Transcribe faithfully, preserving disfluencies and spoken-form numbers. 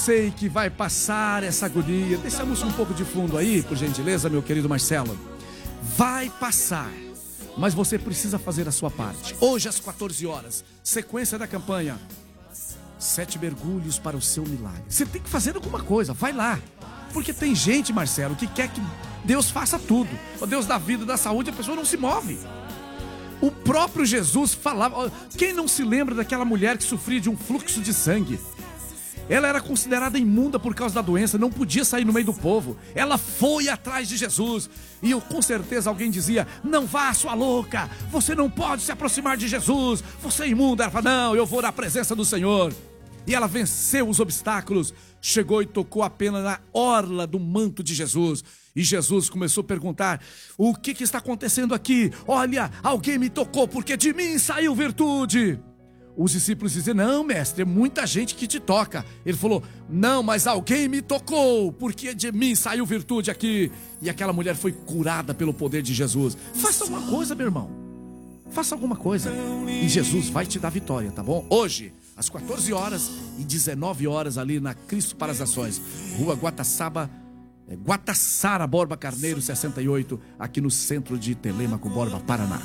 sei que vai passar essa agonia. Deixa a música um pouco de fundo aí, por gentileza, meu querido Marcelo. Vai passar, mas você precisa fazer a sua parte. Hoje às quatorze horas, sequência da campanha Sete mergulhos para o seu milagre. Você tem que fazer alguma coisa, vai lá. Porque tem gente, Marcelo, que quer que Deus faça tudo. O Deus da vida, da saúde, a pessoa não se move. O próprio Jesus falava... Quem não se lembra daquela mulher que sofria de um fluxo de sangue? Ela era considerada imunda por causa da doença, não podia sair no meio do povo. Ela foi atrás de Jesus. E eu, com certeza alguém dizia: não vá, sua louca, você não pode se aproximar de Jesus, você é imunda. Ela falou: não, eu vou na presença do Senhor. E ela venceu os obstáculos, chegou e tocou apenas na orla do manto de Jesus. E Jesus começou a perguntar: o que, que está acontecendo aqui? Olha, alguém me tocou, porque de mim saiu virtude. Os discípulos diziam: não, mestre, é muita gente que te toca. Ele falou: não, mas alguém me tocou, porque de mim saiu virtude aqui. E aquela mulher foi curada pelo poder de Jesus. Faça alguma coisa, meu irmão. Faça alguma coisa e Jesus vai te dar vitória, tá bom? Hoje, às quatorze horas e dezenove horas, ali na Cristo para as Nações, Rua Guataçaba, é, Guataçara Borba Carneiro sessenta e oito, aqui no centro de Telêmaco, Borba, Paraná.